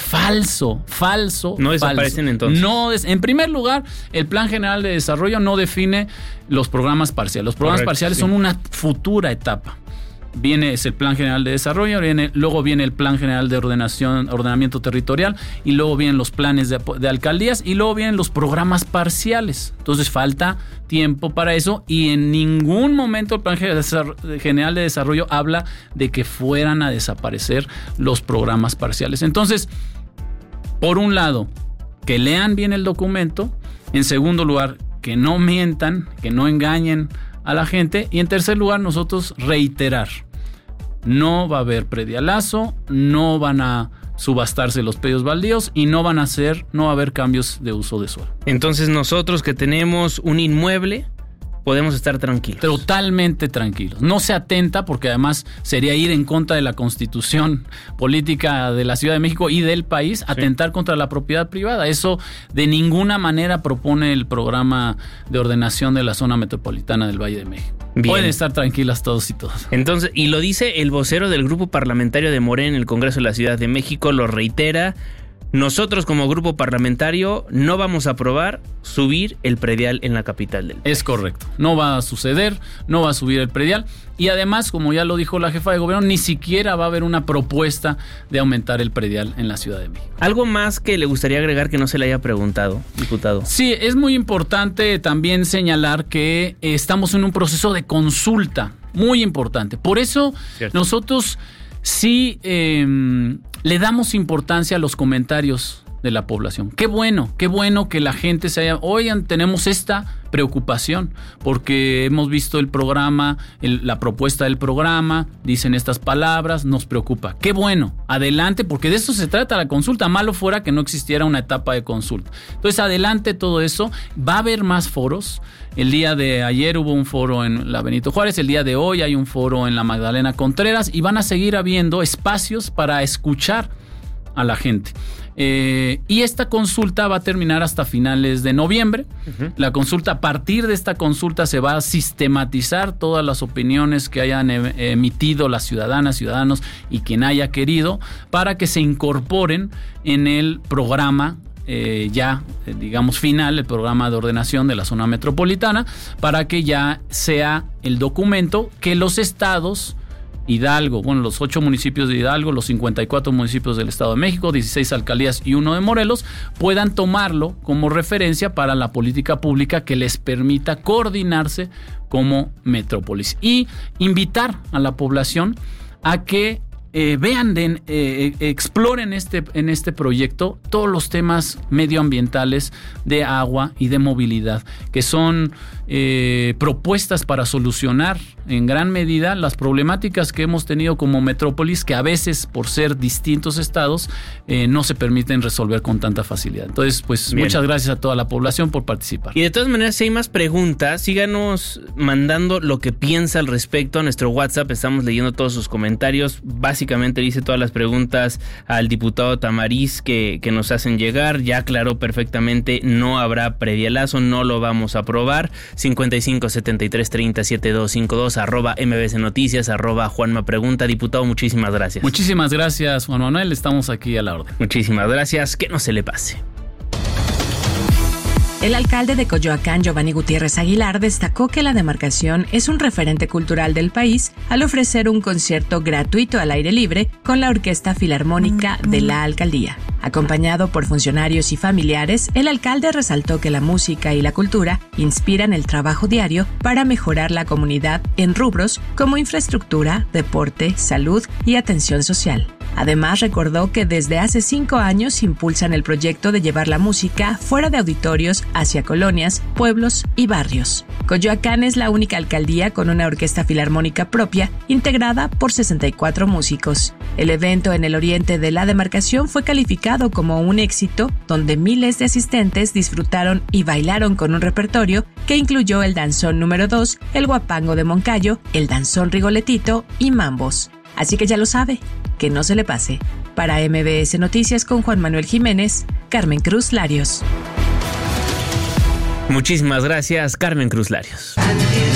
falso. No desaparecen entonces. No, en primer lugar, el Plan General de Desarrollo no define los programas parciales. Los programas parciales son una futura etapa. Es el Plan General de Desarrollo, luego viene el Plan General de Ordenamiento Territorial, y luego vienen los planes de alcaldías, y luego vienen los programas parciales. Entonces falta tiempo para eso, y en ningún momento el Plan General de Desarrollo habla de que fueran a desaparecer los programas parciales. Entonces, por un lado, que lean bien el documento. En segundo lugar, que no mientan, que no engañen a la gente. Y en tercer lugar, nosotros reiterar: no va a haber predialazo, no van a subastarse los predios baldíos y no va a haber cambios de uso de suelo. Entonces nosotros que tenemos un inmueble podemos estar tranquilos. Totalmente tranquilos. No se atenta, porque además sería ir en contra de la Constitución política de la Ciudad de México y del país, atentar contra la propiedad privada. Eso de ninguna manera propone el programa de ordenación de la zona metropolitana del Valle de México. Bien. Pueden estar tranquilas todos y todas. Entonces, y lo dice el vocero del grupo parlamentario de Morena en el Congreso de la Ciudad de México, lo reitera: nosotros como grupo parlamentario no vamos a aprobar subir el predial en la capital del país. Es correcto, no va a suceder, no va a subir el predial, y además, como ya lo dijo la jefa de gobierno, ni siquiera va a haber una propuesta de aumentar el predial en la Ciudad de México. ¿Algo más que le gustaría agregar que no se le haya preguntado, diputado? Sí, es muy importante también señalar que estamos en un proceso de consulta muy importante. Por eso nosotros sí le damos importancia a los comentarios de la población. Qué bueno que la gente oigan, tenemos esta preocupación porque hemos visto el programa, la propuesta del programa, dicen estas palabras, nos preocupa. Qué bueno, adelante, porque de eso se trata la consulta. Malo fuera que no existiera una etapa de consulta. Entonces, adelante todo eso. Va a haber más foros. El día de ayer hubo un foro en la Benito Juárez, el día de hoy hay un foro en la Magdalena Contreras, y van a seguir habiendo espacios para escuchar a la gente. Y esta consulta va a terminar hasta finales de noviembre. La consulta, a partir de esta consulta, se va a sistematizar todas las opiniones que hayan emitido las ciudadanas, ciudadanos y quien haya querido, para que se incorporen en el programa final, el programa de ordenación de la zona metropolitana, para que ya sea el documento que los estados Hidalgo, los 8 municipios de Hidalgo, los 54 municipios del Estado de México, 16 alcaldías y 1 de Morelos, puedan tomarlo como referencia para la política pública que les permita coordinarse como metrópolis. Y invitar a la población a que exploren en este proyecto todos los temas medioambientales, de agua y de movilidad, que son propuestas para solucionar en gran medida las problemáticas que hemos tenido como metrópolis, que a veces, por ser distintos estados, no se permiten resolver con tanta facilidad. Entonces, pues, bien, muchas gracias a toda la población por participar. Y de todas maneras, si hay más preguntas, síganos mandando lo que piensa al respecto a nuestro WhatsApp. Estamos leyendo todos sus comentarios. Básicamente le hice todas las preguntas al diputado Tamariz que nos hacen llegar. Ya aclaró perfectamente, no habrá predialazo, no lo vamos a aprobar. 55 73 30 7252 @MBS Noticias, @Juanma Pregunta. Diputado, muchísimas gracias. Muchísimas gracias, Juan Manuel. Estamos aquí a la orden. Muchísimas gracias. Que no se le pase. El alcalde de Coyoacán, Giovanni Gutiérrez Aguilar, destacó que la demarcación es un referente cultural del país al ofrecer un concierto gratuito al aire libre con la Orquesta Filarmónica de la alcaldía. Acompañado por funcionarios y familiares, el alcalde resaltó que la música y la cultura inspiran el trabajo diario para mejorar la comunidad en rubros como infraestructura, deporte, salud y atención social. Además, recordó que desde hace 5 años impulsan el proyecto de llevar la música fuera de auditorios hacia colonias, pueblos y barrios. Coyoacán es la única alcaldía con una orquesta filarmónica propia, integrada por 64 músicos. El evento en el oriente de la demarcación fue calificado como un éxito, donde miles de asistentes disfrutaron y bailaron con un repertorio que incluyó el danzón número 2, el guapango de Moncayo, el danzón rigoletito y mambos. Así que ya lo sabe, que no se le pase. Para MBS Noticias con Juan Manuel Jiménez, Carmen Cruz Larios. Muchísimas gracias, Carmen Cruz Larios.